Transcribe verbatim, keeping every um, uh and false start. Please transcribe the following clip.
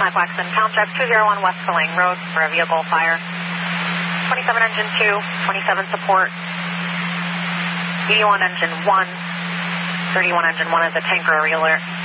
Black Waxman, count check two zero one West Salang Road for a vehicle fire. twenty-seven engine two, twenty-seven support, eighty-one engine one, thirty-one engine one is a tanker alert.